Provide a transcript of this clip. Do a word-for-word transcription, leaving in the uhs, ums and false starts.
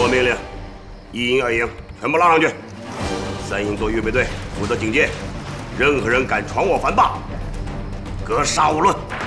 我命令，一营、二营全部拉上去，三营做预备队，负责警戒。任何人敢闯我樊坝，格杀勿论。